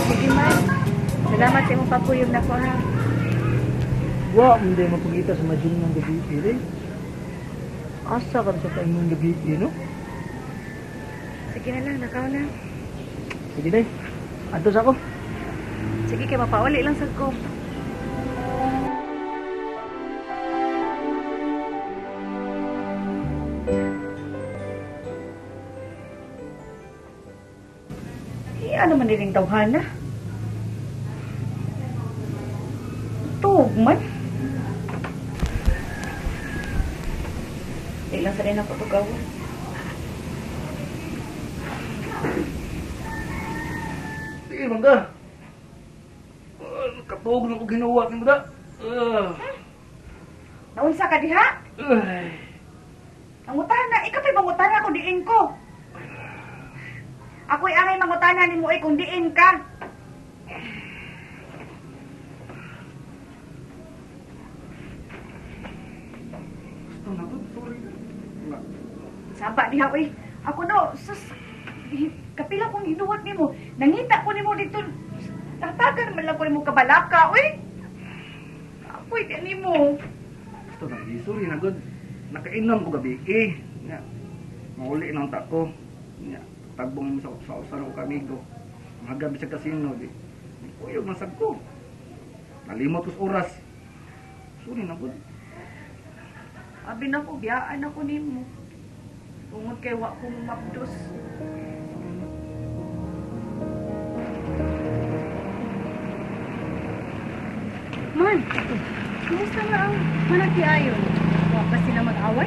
Sige man. Salamat sa imong pagkuyog na ko ha. Wa, hindi mapagkita sa madyon ng gabi, eh. Asa ka sa taimong gabi, no? Sige na lang, nakaw na. Sige, day. Atos ako. Sige kay mapauli lang sa ko. Ano man din tawhana? Tugman. Ilang sa rin ako tugawan. Sige, mangga. Katog na ko ginawa ng ba? Naunsa ka diha? Mangutana, ikaw pa'y mangutana kung diin ko. Ako'y angay mangutana ni mo ay kung diin ka. Saba diha, uy. Ako no, kapila kong hinuwat ni mo. Nangita ko ni mo dito. Tatagan man lang ko ni mo kabalaka, uy. Ako'y di ni mo. Gusto na, sorry na, God. Nakainom ko gabi, eh. Mauli ng tako. Tagbong sa usan ko kamigo. Mahagabi sa kasino, di. Kuyog masag ko. Nalimot ko sa oras. Sorry na, God. Abi na ko, biyaan ako ni mo. Tungod kay wa ko mapdos. Man, kumusta na ang manaki ayon? Wa pa sila mag-away?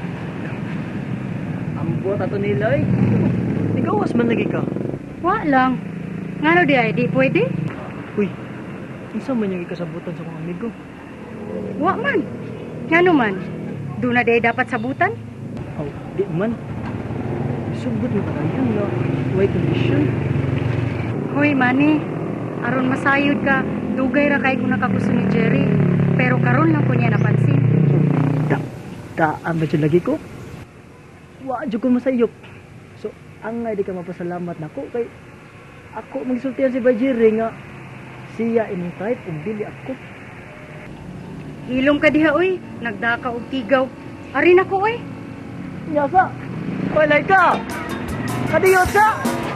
Ambot ato nila, eh. Ikawas man lagi ka. Wa lang. Ngano di ay, di pwede? Uy, isa man yung ikasabutan sa mga amigo. Wa man. Ngano man? Doon na di dapat sabutan? Oh, di man. Subot mo tayo na way condition. Hoy, Manny. Aron masayod ka, dugay ra kay kung nakagusto ni Jerry. Pero karon lang ko niya napansin. Taan ba lagi ko? Wa jud ko masayop. So, angay di ka mapasalamat nako kay ako magsultihan si Jerry nga siya imong type ug dili ako. Hilom ka diha, uy. Nagdaka og tigaw. Ari na ko, uy. Nyasa. Walay ka. Kadiyot ka.